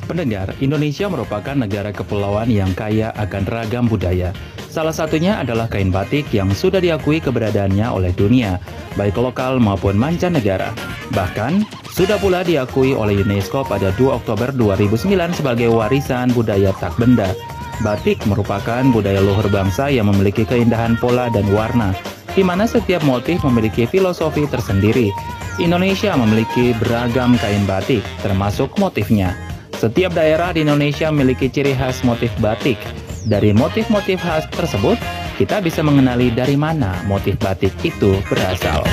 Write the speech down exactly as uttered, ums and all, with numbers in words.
Pendengar, Indonesia merupakan negara kepulauan yang kaya akan ragam budaya. Salah satunya adalah kain batik yang sudah diakui keberadaannya oleh dunia, baik lokal maupun mancanegara. Bahkan, sudah pula diakui oleh UNESCO pada dua Oktober dua ribu sembilan sebagai warisan budaya tak benda. Batik merupakan budaya luhur bangsa yang memiliki keindahan pola dan warna, di mana setiap motif memiliki filosofi tersendiri. Indonesia memiliki beragam kain batik, termasuk motifnya. Setiap daerah di Indonesia memiliki ciri khas motif batik. Dari motif-motif khas tersebut, kita bisa mengenali dari mana motif batik itu berasal.